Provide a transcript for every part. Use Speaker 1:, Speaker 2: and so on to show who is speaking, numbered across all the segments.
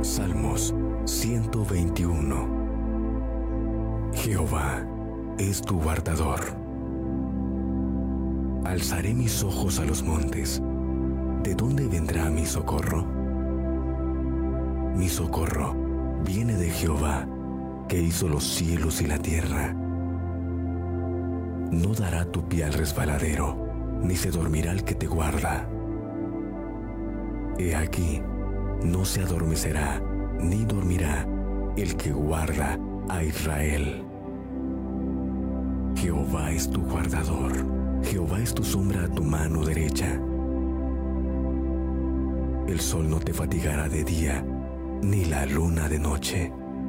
Speaker 1: Salmos 121. Jehová es tu guardador. Alzaré mis ojos a los montes. ¿De dónde vendrá mi socorro? Mi socorro viene de Jehová, que hizo los cielos y la tierra. No dará tu pie al resbaladero, ni se dormirá el que te guarda. He aquí, no se adormecerá, ni dormirá el que guarda a Israel. Jehová es tu guardador, Jehová es tu sombra a tu mano derecha. El sol no te fatigará de día, ni la luna de noche.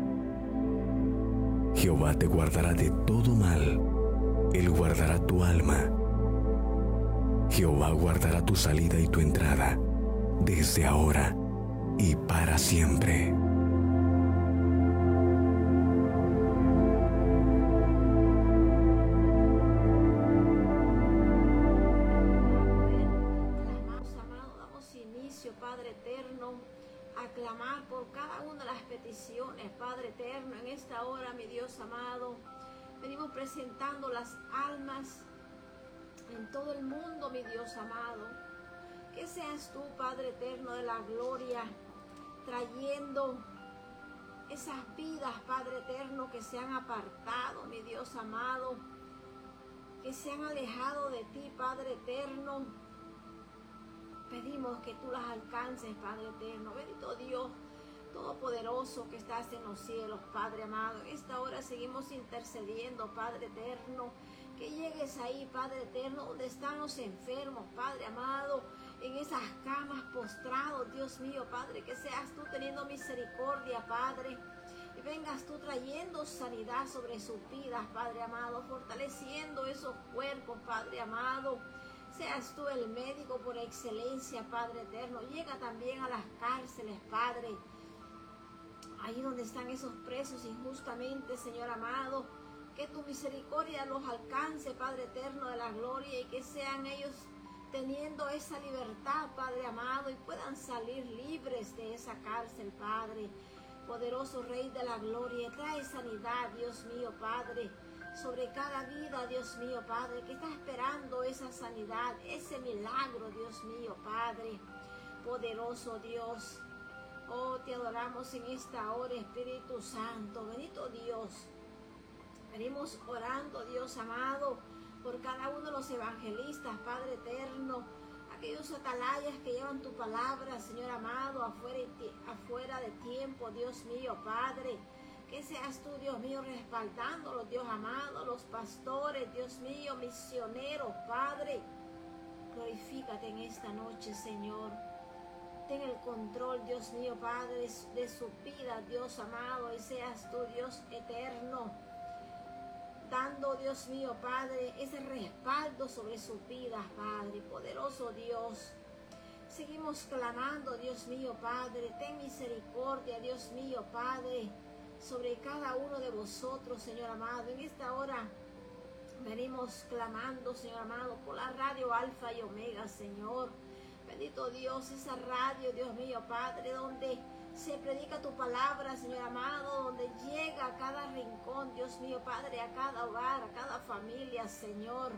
Speaker 1: Jehová te guardará de todo mal, Él guardará tu alma. Jehová guardará tu salida y tu entrada, desde ahora y para siempre.
Speaker 2: Padre eterno, a clamar por cada una de las peticiones, Padre eterno, en esta hora, mi Dios amado, venimos presentando las almas en todo el mundo, mi Dios amado, que seas tú, Padre eterno de la gloria, trayendo esas vidas, Padre eterno, que se han apartado, mi Dios amado, que se han alejado de ti, Padre eterno. Pedimos que tú las alcances, Padre eterno. Bendito Dios Todopoderoso que estás en los cielos, Padre amado. En esta hora seguimos intercediendo, Padre eterno. Que llegues ahí, Padre eterno, donde están los enfermos, Padre amado. En esas camas postrados, Dios mío, Padre. Que seas tú teniendo misericordia, Padre. Y vengas tú trayendo sanidad sobre sus vidas, Padre amado. Fortaleciendo esos cuerpos, Padre amado. Seas tú el médico por excelencia, Padre eterno. Llega también a las cárceles, Padre. Ahí donde están esos presos injustamente, Señor amado. Que tu misericordia los alcance, Padre eterno de la gloria. Y que sean ellos teniendo esa libertad, Padre amado. Y puedan salir libres de esa cárcel, Padre. Poderoso Rey de la gloria. Trae sanidad, Dios mío, Padre. Sobre cada vida, Dios mío, Padre, que está esperando esa sanidad, ese milagro, Dios mío, Padre, poderoso Dios. Oh, te adoramos en esta hora, Espíritu Santo, bendito Dios. Venimos orando, Dios amado, por cada uno de los evangelistas, Padre eterno, aquellos atalayas que llevan tu palabra, Señor amado, afuera de tiempo, Dios mío, Padre. Que seas tú, Dios mío, respaldándolos, Dios amado, los pastores, Dios mío, misioneros, Padre. Glorifícate en esta noche, Señor. Ten el control, Dios mío, Padre, de su vida, Dios amado, y seas tú, Dios eterno, dando, Dios mío, Padre, ese respaldo sobre sus vidas, Padre, poderoso Dios. Seguimos clamando, Dios mío, Padre, ten misericordia, Dios mío, Padre, sobre cada uno de vosotros, Señor amado. En esta hora venimos clamando, Señor amado, por la radio Alfa y Omega, Señor. Bendito Dios, esa radio, Dios mío, Padre, donde se predica tu palabra, Señor amado, donde llega a cada rincón, Dios mío, Padre, a cada hogar, a cada familia, Señor.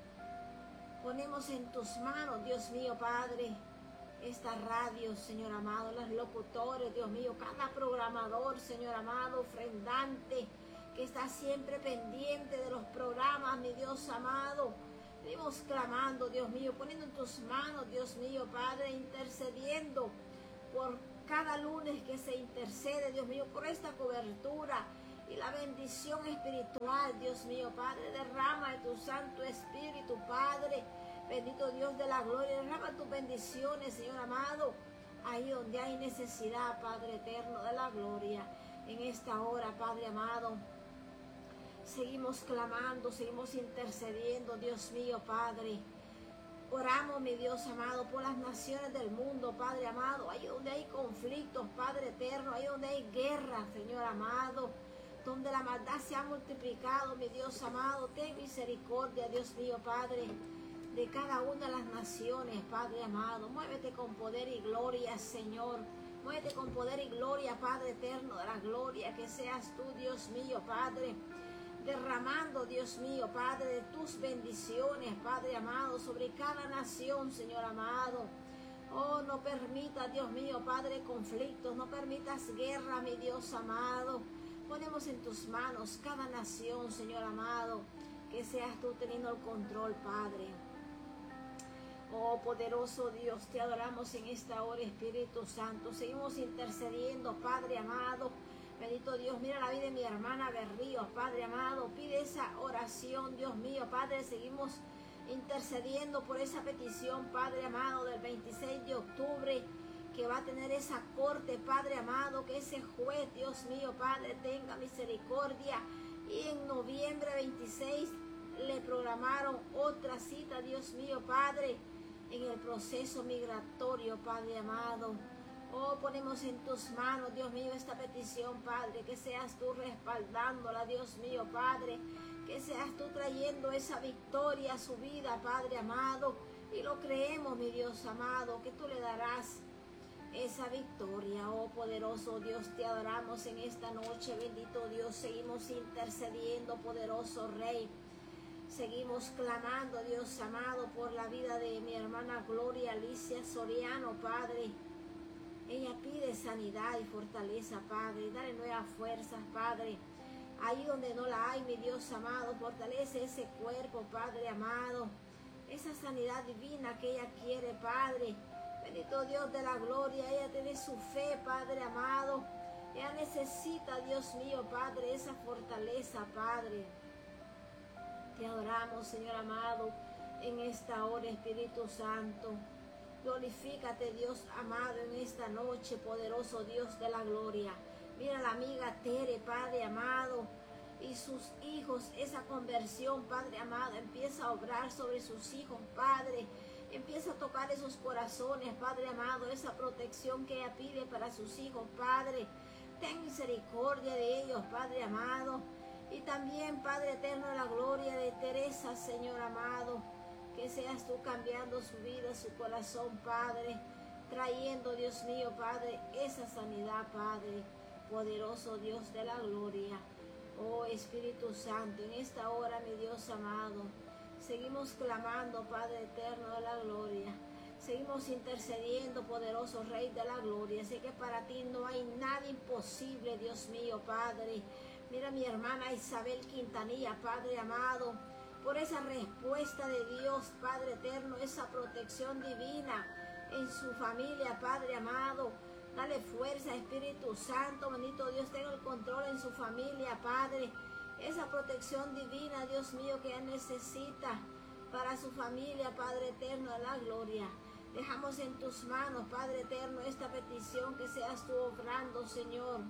Speaker 2: Ponemos en tus manos, Dios mío, Padre, esta radio, Señor amado, los locutores, Dios mío, cada programador, Señor amado, ofrendante, que está siempre pendiente de los programas, mi Dios amado. Venimos clamando, Dios mío, poniendo en tus manos, Dios mío, Padre, intercediendo por cada lunes que se intercede, Dios mío, por esta cobertura y la bendición espiritual, Dios mío, Padre, derrama de tu Santo Espíritu, Padre. Bendito Dios de la gloria, derrama tus bendiciones, Señor amado, ahí donde hay necesidad, Padre eterno de la gloria. En esta hora, Padre amado, seguimos clamando, seguimos intercediendo, Dios mío, Padre. Oramos, mi Dios amado, por las naciones del mundo, Padre amado, ahí donde hay conflictos, Padre eterno, ahí donde hay guerra, Señor amado, donde la maldad se ha multiplicado, mi Dios amado. Ten misericordia, Dios mío, Padre, de cada una de las naciones, Padre amado. Muévete con poder y gloria, Señor. Muévete con poder y gloria, Padre eterno de la gloria, que seas tú, Dios mío, Padre, derramando, Dios mío, Padre, de tus bendiciones, Padre amado, sobre cada nación, Señor amado. Oh, no permitas, Dios mío, Padre, conflictos, no permitas guerra, mi Dios amado. Ponemos en tus manos cada nación, Señor amado, que seas tú teniendo el control, Padre. Oh, poderoso Dios, te adoramos en esta hora, Espíritu Santo. Seguimos intercediendo, Padre amado. Bendito Dios, mira la vida de mi hermana Berríos, Padre amado. Pide esa oración, Dios mío, Padre. Seguimos intercediendo por esa petición, Padre amado, del 26 de octubre, que va a tener esa corte, Padre amado, que ese juez, Dios mío, Padre, tenga misericordia. Y en noviembre 26 le programaron otra cita, Dios mío, Padre, en el proceso migratorio, Padre amado. Oh, ponemos en tus manos, Dios mío, esta petición, Padre, que seas tú respaldándola, Dios mío, Padre, que seas tú trayendo esa victoria a su vida, Padre amado, y lo creemos, mi Dios amado, que tú le darás esa victoria. Oh, poderoso Dios, te adoramos en esta noche, bendito Dios, seguimos intercediendo, poderoso Rey. Seguimos clamando, Dios amado, por la vida de mi hermana Gloria Alicia Soriano, Padre. Ella pide sanidad y fortaleza, Padre. Dale nuevas fuerzas, Padre. Ahí donde no la hay, mi Dios amado, fortalece ese cuerpo, Padre amado. Esa sanidad divina que ella quiere, Padre. Bendito Dios de la gloria. Ella tiene su fe, Padre amado. Ella necesita, Dios mío, Padre, esa fortaleza, Padre. Te adoramos, Señor amado, en esta hora, Espíritu Santo. Glorifícate, Dios amado, en esta noche, poderoso Dios de la gloria. Mira la amiga Tere, Padre amado, y sus hijos, esa conversión, Padre amado, empieza a obrar sobre sus hijos, Padre. Empieza a tocar esos corazones, Padre amado, esa protección que ella pide para sus hijos, Padre. Ten misericordia de ellos, Padre amado. Y también, Padre eterno de la gloria, de Teresa, Señor amado, que seas tú cambiando su vida, su corazón, Padre, trayendo, Dios mío, Padre, esa sanidad, Padre, poderoso Dios de la gloria. Oh, Espíritu Santo, en esta hora, mi Dios amado, seguimos clamando, Padre eterno de la gloria. Seguimos intercediendo, poderoso Rey de la gloria. Sé que para ti no hay nada imposible, Dios mío, Padre. Mira mi hermana Isabel Quintanilla, Padre amado, por esa respuesta de Dios, Padre eterno, esa protección divina en su familia, Padre amado. Dale fuerza, Espíritu Santo, bendito Dios, tenga el control en su familia, Padre. Esa protección divina, Dios mío, que ella necesita para su familia, Padre eterno de la gloria. Dejamos en tus manos, Padre eterno, esta petición, que seas tú obrando, Señor.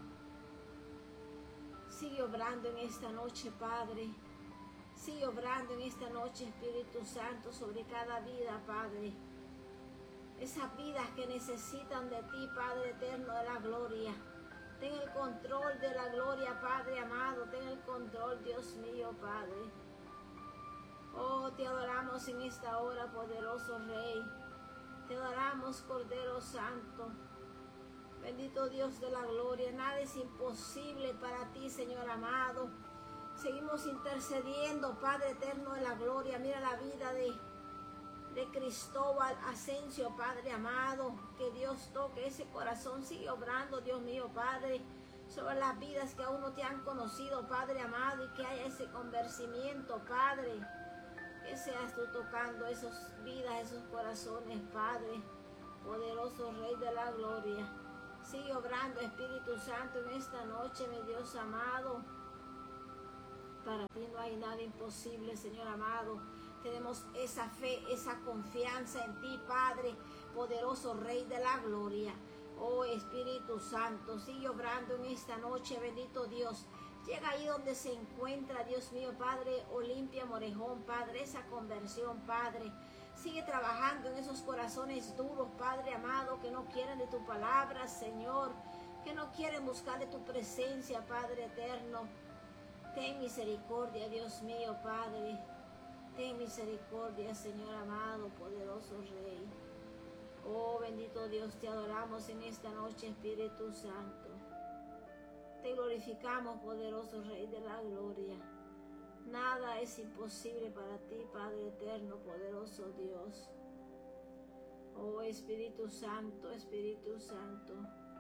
Speaker 2: Sigue obrando en esta noche, Padre. Sigue obrando en esta noche, Espíritu Santo, sobre cada vida, Padre. Esas vidas que necesitan de ti, Padre eterno de la gloria. Ten el control de la gloria, Padre amado. Ten el control, Dios mío, Padre. Oh, te adoramos en esta hora, poderoso Rey. Te adoramos, Cordero Santo. Bendito Dios de la gloria, nada es imposible para ti, Señor amado. Seguimos intercediendo, Padre eterno de la gloria. Mira la vida de Cristóbal Asensio, Padre amado. Que Dios toque ese corazón, sigue obrando, Dios mío, Padre, sobre las vidas que aún no te han conocido, Padre amado, y que haya ese convencimiento, Padre. Que seas tú tocando esas vidas, esos corazones, Padre, poderoso Rey de la gloria. Sigue obrando, Espíritu Santo, en esta noche, mi Dios amado. Para ti no hay nada imposible, Señor amado. Tenemos esa fe, esa confianza en ti, Padre, poderoso Rey de la gloria. Oh, Espíritu Santo, sigue obrando en esta noche, bendito Dios. Llega ahí donde se encuentra, Dios mío, Padre, Olimpia Morejón, Padre, esa conversión, Padre. Sigue trabajando en esos corazones duros, Padre amado, que no quieren de tu palabra, Señor, que no quieren buscar de tu presencia, Padre eterno. Ten misericordia, Dios mío, Padre. Ten misericordia, Señor amado, poderoso Rey. Oh, bendito Dios, te adoramos en esta noche, Espíritu Santo. Te glorificamos, poderoso Rey de la gloria. Nada es imposible para ti, Padre eterno, poderoso Dios. Oh, Espíritu Santo, Espíritu Santo.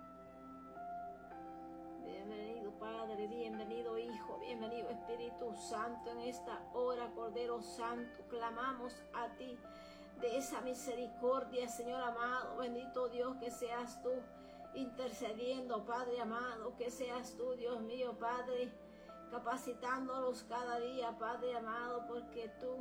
Speaker 2: Bienvenido, Padre, bienvenido, Hijo, bienvenido, Espíritu Santo. En esta hora, Cordero Santo, clamamos a ti de esa misericordia, Señor amado. Bendito Dios, que seas tú intercediendo, Padre amado, que seas tú, Dios mío, Padre, capacitándolos cada día, Padre amado, porque tú,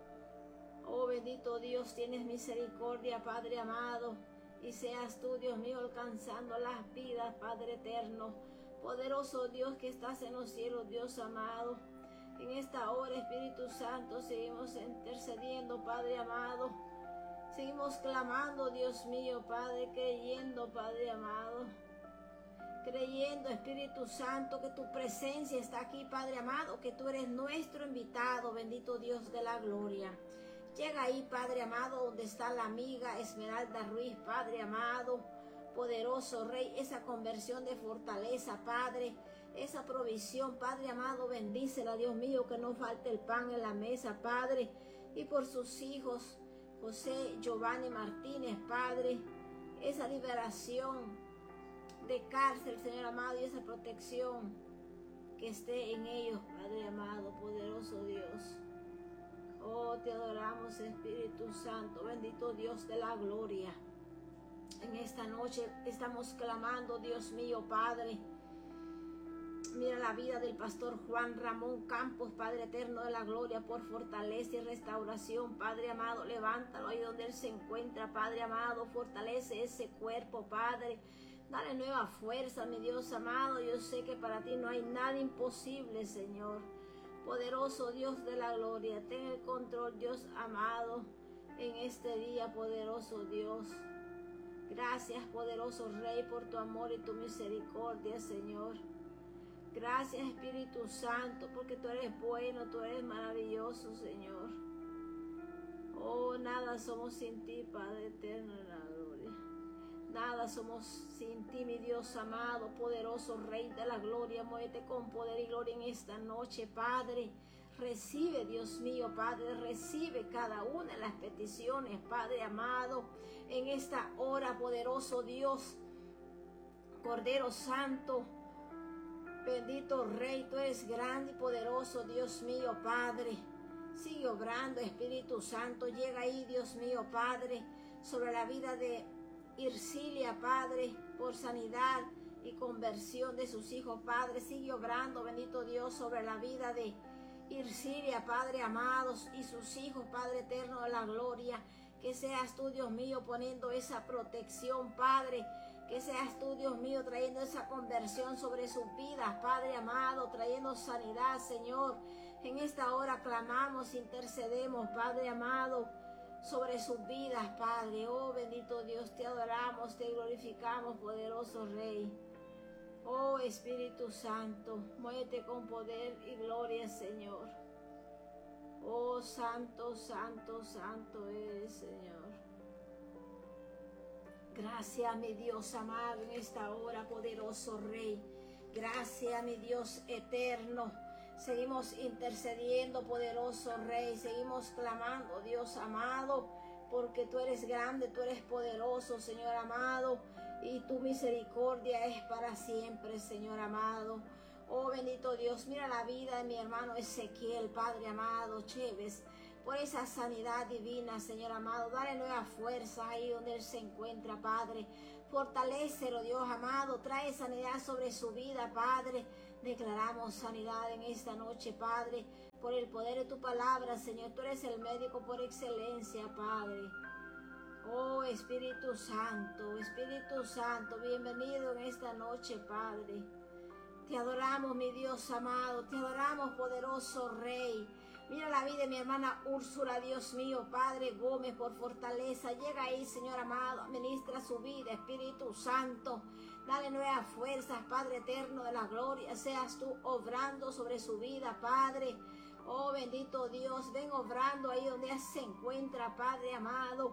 Speaker 2: oh bendito Dios, tienes misericordia, Padre amado, y seas tú, Dios mío, alcanzando las vidas, Padre eterno, poderoso Dios que estás en los cielos, Dios amado. En esta hora, Espíritu Santo, seguimos intercediendo, Padre amado. Seguimos clamando, Dios mío, Padre, creyendo, Padre amado. Creyendo, Espíritu Santo, que tu presencia está aquí, Padre amado, que tú eres nuestro invitado, bendito Dios de la gloria. Llega ahí, Padre amado, donde está la amiga Esmeralda Ruiz, Padre amado, poderoso Rey, esa conversión de fortaleza, Padre, esa provisión, Padre amado, bendícela, Dios mío, que no falte el pan en la mesa, Padre, y por sus hijos, José Giovanni Martínez, Padre, esa liberación de cárcel, Señor amado, y esa protección que esté en ellos, Padre amado, poderoso Dios. Oh, te adoramos, Espíritu Santo, bendito Dios de la gloria. En esta noche estamos clamando, Dios mío, Padre. Mira la vida del pastor Juan Ramón Campos, Padre eterno de la gloria, por fortaleza y restauración, Padre amado, levántalo ahí donde él se encuentra, Padre amado, fortalece ese cuerpo, Padre, dale nueva fuerza, mi Dios amado. Yo sé que para ti no hay nada imposible, Señor, poderoso Dios de la gloria, ten el control, Dios amado, en este día, poderoso Dios. Gracias, poderoso Rey, por tu amor y tu misericordia, Señor. Gracias, Espíritu Santo, porque tú eres bueno, tú eres maravilloso, Señor. Oh, nada somos sin ti, Padre eterno de la gloria. Nada somos sin ti, mi Dios amado, poderoso Rey de la gloria. Muévete con poder y gloria en esta noche, Padre. Recibe, Dios mío, Padre, recibe cada una de las peticiones, Padre amado, en esta hora, poderoso Dios, Cordero Santo. Bendito Rey, tú eres grande y poderoso, Dios mío, Padre. Sigue obrando, Espíritu Santo. Llega ahí, Dios mío, Padre, sobre la vida de Ircilia, Padre, por sanidad y conversión de sus hijos, Padre. Sigue obrando, bendito Dios, sobre la vida de Ircilia, Padre amados, y sus hijos, Padre eterno de la gloria. Que seas tú, Dios mío, poniendo esa protección, Padre. Que seas tú, Dios mío, trayendo esa conversión sobre sus vidas, Padre amado, trayendo sanidad, Señor. En esta hora clamamos, intercedemos, Padre amado, sobre sus vidas, Padre. Oh, bendito Dios, te adoramos, te glorificamos, poderoso Rey. Oh, Espíritu Santo, muévete con poder y gloria, Señor. Oh, santo, santo, santo eres, Señor. Gracias, mi Dios amado, en esta hora, poderoso Rey. Gracias, mi Dios eterno. Seguimos intercediendo, poderoso Rey. Seguimos clamando, Dios amado, porque tú eres grande, tú eres poderoso, Señor amado, y tu misericordia es para siempre, Señor amado. Oh, bendito Dios, mira la vida de mi hermano Ezequiel, Padre amado, Chévez, por esa sanidad divina, Señor amado. Dale nueva fuerza ahí donde él se encuentra, Padre. Fortalécelo, Dios amado. Trae sanidad sobre su vida, Padre. Declaramos sanidad en esta noche, Padre, por el poder de tu palabra, Señor. Tú eres el médico por excelencia, Padre. Oh, Espíritu Santo, bienvenido en esta noche, Padre. Te adoramos, mi Dios amado, te adoramos, poderoso Rey. Mira la vida de mi hermana Úrsula, Dios mío, Padre Gómez, por fortaleza. Llega ahí, Señor amado, administra su vida, Espíritu Santo. Dale nuevas fuerzas, Padre eterno de la gloria. Seas tú obrando sobre su vida, Padre. Oh, bendito Dios, ven obrando ahí donde se encuentra, Padre amado.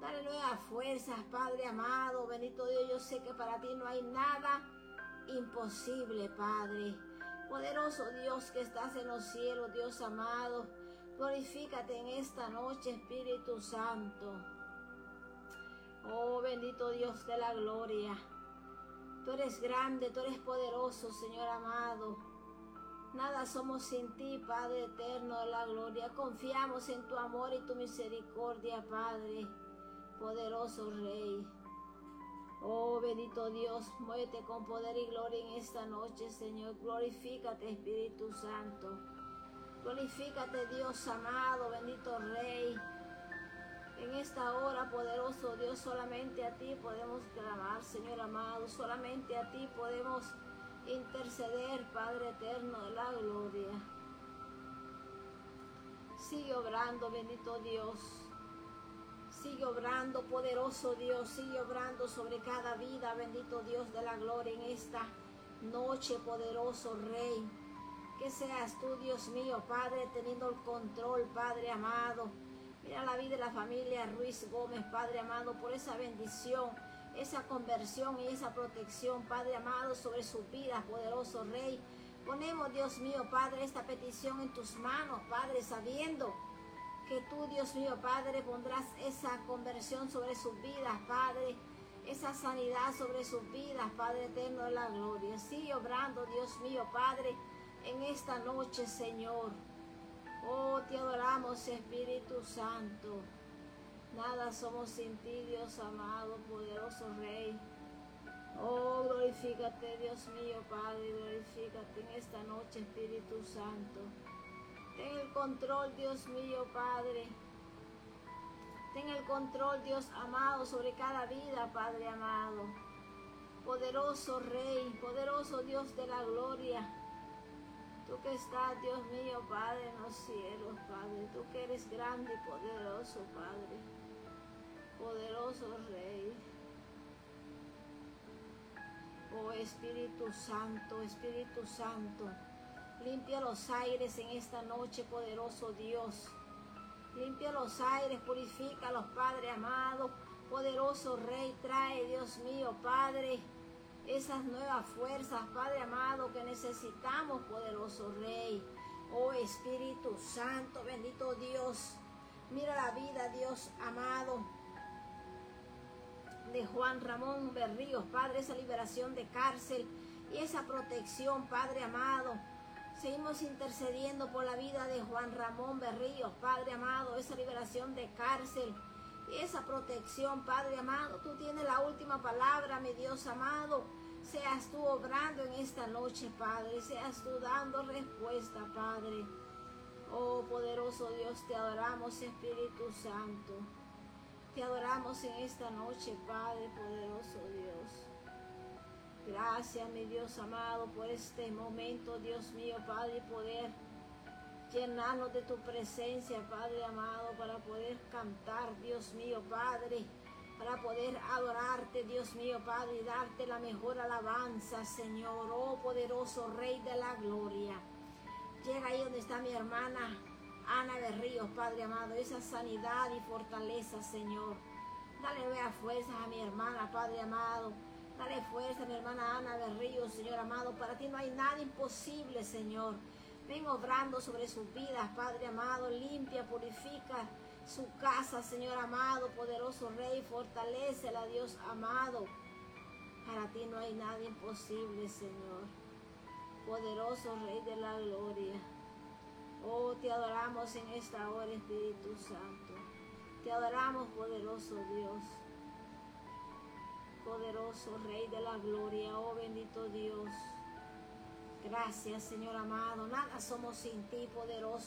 Speaker 2: Dale nuevas fuerzas, Padre amado, bendito Dios. Yo sé que para ti no hay nada imposible, Padre. Poderoso Dios que estás en los cielos, Dios amado, glorifícate en esta noche, Espíritu Santo. Oh, bendito Dios de la gloria. Tú eres grande, tú eres poderoso, Señor amado. Nada somos sin ti, Padre eterno de la gloria. Confiamos en tu amor y tu misericordia, Padre, poderoso Rey. Oh, bendito Dios, muévete con poder y gloria en esta noche, Señor. Glorifícate, Espíritu Santo. Glorifícate, Dios amado, bendito Rey. En esta hora, poderoso Dios, solamente a ti podemos clamar, Señor amado. Solamente a ti podemos interceder, Padre eterno de la gloria. Sigue obrando, bendito Dios. Sigue obrando, poderoso Dios. Sigue obrando sobre cada vida, bendito Dios de la gloria, en esta noche, poderoso Rey. Que seas tú, Dios mío, Padre, teniendo el control, Padre amado. Mira la vida de la familia Ruiz Gómez, Padre amado, por esa bendición, esa conversión y esa protección, Padre amado, sobre sus vidas, poderoso Rey. Ponemos, Dios mío, Padre, esta petición en tus manos, Padre, sabiendo que tú, Dios mío, Padre, pondrás esa conversión sobre sus vidas, Padre, esa sanidad sobre sus vidas, Padre eterno de la gloria. Sigue obrando, Dios mío, Padre, en esta noche, Señor. Oh, te adoramos, Espíritu Santo. Nada somos sin ti, Dios amado, poderoso Rey. Oh, glorifícate, Dios mío, Padre, glorifícate en esta noche, Espíritu Santo. Ten el control, Dios mío, Padre. Ten el control, Dios amado, sobre cada vida, Padre amado. Poderoso Rey, poderoso Dios de la gloria. Tú que estás, Dios mío, Padre, en los cielos, Padre. Tú que eres grande y poderoso, Padre. Poderoso Rey. Oh, Espíritu Santo, Espíritu Santo. Limpia los aires en esta noche, poderoso Dios. Limpia los aires, purifícalos, Padre amado. Poderoso Rey, trae, Dios mío, Padre, esas nuevas fuerzas, Padre amado, que necesitamos, poderoso Rey. Oh, Espíritu Santo, bendito Dios. Mira la vida, Dios amado, de Juan Ramón Berríos, Padre, esa liberación de cárcel y esa protección, Padre amado. Seguimos intercediendo por la vida de Juan Ramón Berríos, Padre amado, esa liberación de cárcel y esa protección, Padre amado. Tú tienes la última palabra, mi Dios amado. Seas tú obrando en esta noche, Padre. Seas tú dando respuesta, Padre. Oh, poderoso Dios, te adoramos, Espíritu Santo. Te adoramos en esta noche, Padre, poderoso Dios. Gracias, mi Dios amado, por este momento, Dios mío, Padre, poder llenarnos de tu presencia, Padre amado, para poder cantar, Dios mío, Padre, para poder adorarte, Dios mío, Padre, y darte la mejor alabanza, Señor. Oh, poderoso Rey de la gloria. Llega ahí donde está mi hermana Ana Berríos, Padre amado, esa sanidad y fortaleza, Señor. Dale nuevas fuerzas a mi hermana, Padre amado. Dale fuerza a mi hermana Ana Berríos, Señor amado. Para ti no hay nada imposible, Señor. Ven obrando sobre sus vidas, Padre amado. Limpia, purifica su casa, Señor amado. Poderoso Rey, fortalécela, Dios amado. Para ti no hay nada imposible, Señor. Poderoso Rey de la gloria. Oh, te adoramos en esta hora, Espíritu Santo. Te adoramos, poderoso Dios. Poderoso Rey de la gloria, oh bendito Dios. Gracias, Señor amado. Nada somos sin ti, poderoso.